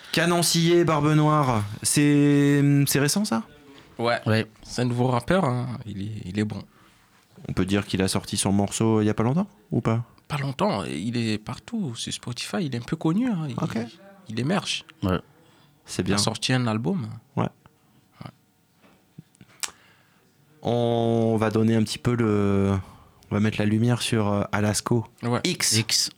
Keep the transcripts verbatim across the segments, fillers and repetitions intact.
Canon scié, Barbe Noire. C'est, c'est récent ça ? Ouais. ouais. C'est un nouveau rappeur, hein. il, est, il est bon. On peut dire qu'il a sorti son morceau il y a pas longtemps ou pas ? Pas longtemps, il est partout sur Spotify, il est un peu connu, hein. il, okay. il émerge. Ouais. C'est bien. Il a sorti un album. Ouais. ouais. On va donner un petit peu le... On va mettre la lumière sur euh, Alasco. Ouais. X. X.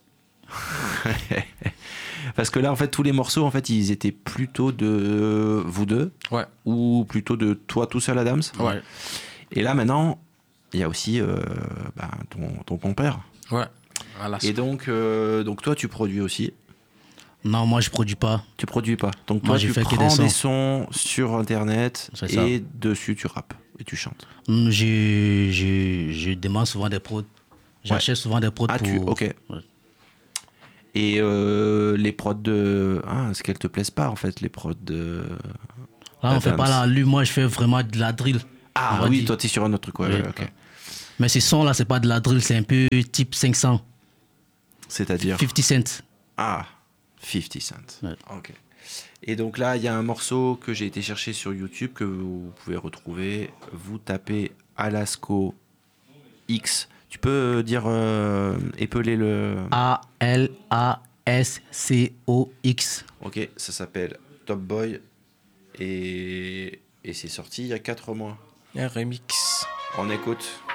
Parce que là, en fait, tous les morceaux, en fait, ils étaient plutôt de vous deux. Ouais. Ou plutôt de toi tout seul, Adams. Ouais. Et là, maintenant, il y a aussi euh, bah, ton, ton compère. Ouais. Alasco. Et donc, euh, donc, toi, tu produis aussi. Non, moi, je produis pas. Tu produis pas. Donc, toi, moi, tu fais prends que des sons. des sons sur Internet C'est et ça. dessus, tu rappes et tu chantes. Je, je, je demande souvent des prods. J'achète ouais. souvent des prods ah, pour... Tu, ok. Ouais. Et euh, les prods de... Ah, est-ce qu'elles te plaisent pas, en fait, les prods de... Là, on fait pas la lui, moi, je fais vraiment de la drill. Ah oui, dire. Toi, t'es sur un autre truc, ouais, oui. ouais, ok. Mais ces sons-là, c'est pas de la drill, c'est un peu type cinq cents. C'est-à-dire cinquante cents. Ah, cinquante cents. Ouais. Ok. Et donc là, il y a un morceau que j'ai été chercher sur YouTube que vous pouvez retrouver. Vous tapez Alasco X. Tu peux dire, euh, épeler le... A L A S C O X. Ok, ça s'appelle Top Boy. Et, et c'est sorti il y a quatre mois. Un remix. On écoute.